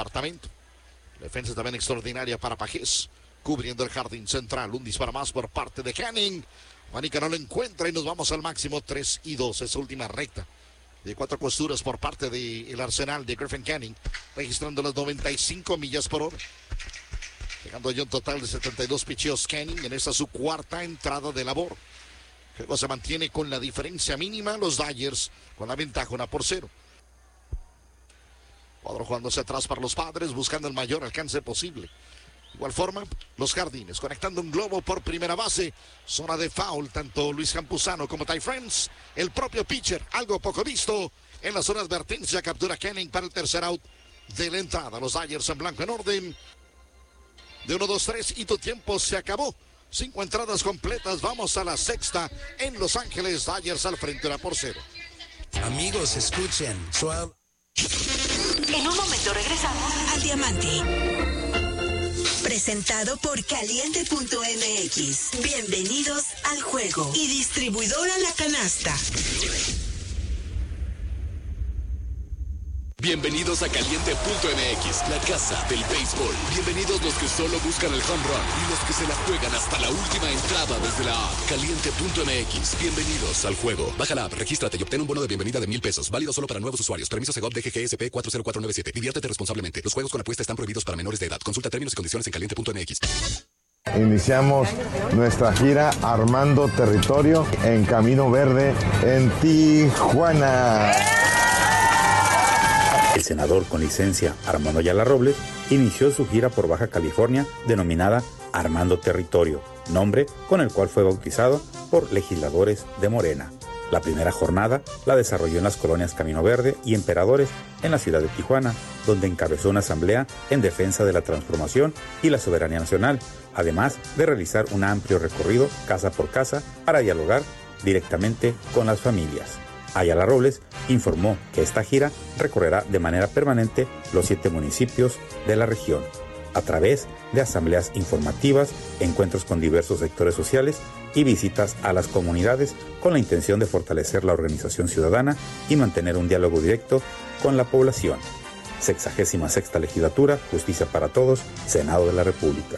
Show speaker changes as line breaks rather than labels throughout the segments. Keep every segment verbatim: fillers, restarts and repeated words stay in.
departamento. Defensa también extraordinaria para Pajés, cubriendo el jardín central. Un disparo más por parte de Canning. Juanica no lo encuentra y nos vamos al máximo tres y dos. Esa última recta de cuatro costuras por parte del arsenal de Griffin Canning, registrando las noventa y cinco millas por hora. Llegando ya un total de setenta y dos picheos Canning en esta su cuarta entrada de labor. El juego se mantiene con la diferencia mínima. Los Dodgers con la ventaja una por cero. Cuadro jugándose atrás para los Padres, buscando el mayor alcance posible. Igual forma, los Jardines conectando un globo por primera base. Zona de foul, tanto Luis Campuzano como Ty France. El propio pitcher, algo poco visto. En la zona de advertencia, captura Canning para el tercer out de la entrada. Los Dodgers en blanco en orden. De uno, dos, tres y tu tiempo se acabó. Cinco entradas completas. Vamos a la sexta en Los Ángeles. Dodgers al frente, una por cero.
Amigos, escuchen. Suave.
En un momento regresamos al Diamante. Presentado por Caliente punto M X. Bienvenidos al juego. Y distribuidora La Canasta.
Bienvenidos a Caliente punto M X, la casa del béisbol. Bienvenidos los que solo buscan el home run y los que se la juegan hasta la última entrada desde la app. Caliente punto M X. Bienvenidos al juego. Baja la app, regístrate y obtén un bono de bienvenida de mil pesos. Válido solo para nuevos usuarios. Permiso Segov D G G S P cuatro cero cuatro nueve siete. Diviértete responsablemente. Los juegos con apuesta están prohibidos para menores de edad. Consulta términos y condiciones en Caliente punto M X.
Iniciamos nuestra gira Armando Territorio en Camino Verde en Tijuana.
El senador con licencia Armando Ayala Robles inició su gira por Baja California denominada Armando Territorio, nombre con el cual fue bautizado por legisladores de Morena. La primera jornada la desarrolló en las colonias Camino Verde y Emperadores en la ciudad de Tijuana, donde encabezó una asamblea en defensa de la transformación y la soberanía nacional, además de realizar un amplio recorrido casa por casa para dialogar directamente con las familias. Ayala Robles informó que esta gira recorrerá de manera permanente los siete municipios de la región, a través de asambleas informativas, encuentros con diversos sectores sociales y visitas a las comunidades con la intención de fortalecer la organización ciudadana y mantener un diálogo directo con la población. Sexagésima sexta legislatura, Justicia para Todos, Senado de la República.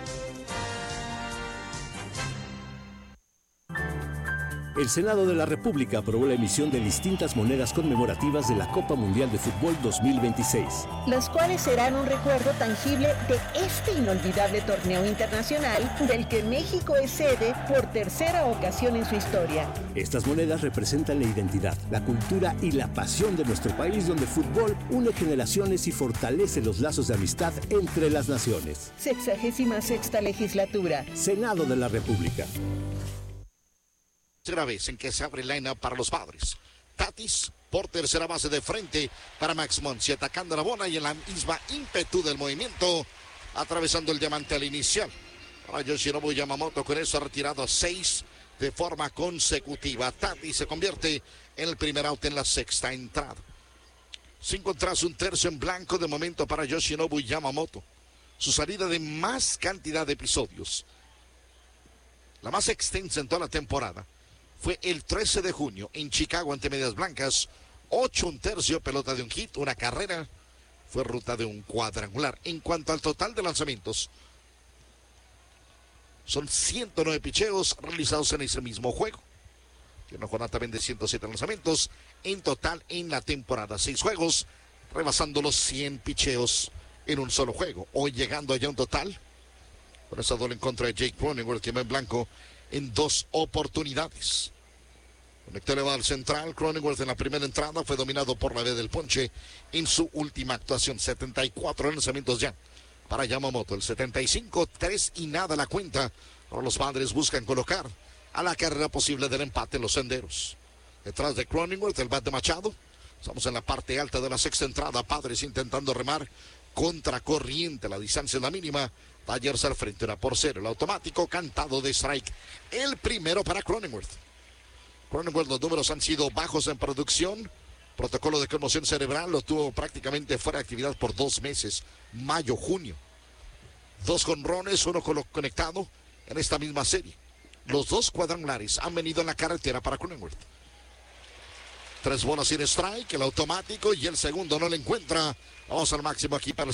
El Senado de la República aprobó la emisión de distintas monedas conmemorativas de la Copa Mundial de Fútbol dos mil veintiséis.
Las cuales serán un recuerdo tangible de este inolvidable torneo internacional del que México es sede por tercera ocasión en su historia.
Estas monedas representan la identidad, la cultura y la pasión de nuestro país, donde el fútbol une generaciones y fortalece los lazos de amistad entre las naciones.
Sexagésima sexta legislatura.
Senado de la República.
Tercera vez en que se abre el line-up para los Padres. Tatis por tercera base de frente para Max Muncy, atacando la bola y en la misma ímpetu del movimiento, atravesando el diamante al inicial. Para Yoshinobu Yamamoto, con eso ha retirado seis de forma consecutiva. Tatis se convierte en el primer out en la sexta entrada. Cinco tras un tercio en blanco de momento para Yoshinobu Yamamoto. Su salida de más cantidad de episodios, la más extensa en toda la temporada, fue el trece de junio en Chicago ante Medias Blancas. Ocho un tercio, pelota de un hit, una carrera. Fue ruta de un cuadrangular. En cuanto al total de lanzamientos, son ciento nueve picheos realizados en ese mismo juego. Tiene una jornada también de ciento siete lanzamientos en total en la temporada. Seis juegos, rebasando los cien picheos en un solo juego. Hoy llegando allá un total, con esa doble en contra de Jake Cronenworth, que va en blanco en dos oportunidades. Conectó elevado al central. Cronenworth en la primera entrada fue dominado por la B del ponche en su última actuación. setenta y cuatro lanzamientos ya para Yamamoto. El setenta y cinco, tres y nada la cuenta. Ahora los Padres buscan colocar a la carrera posible del empate en los senderos. Detrás de Cronenworth, el bat de Machado. Estamos en la parte alta de la sexta entrada. Padres intentando remar contra corriente. La distancia es la mínima. Dodgers al frente, una por cero. El automático cantado de strike. El primero para Cronenworth. Cronenworth, los números han sido bajos en producción. Protocolo de conmoción cerebral lo tuvo prácticamente fuera de actividad por dos meses. Mayo, junio. Dos jonrones, uno conectado en esta misma serie. Los dos cuadrangulares han venido en la carretera para Cronenworth. Tres bolas sin strike, el automático y el segundo no le encuentra. Vamos al máximo aquí para el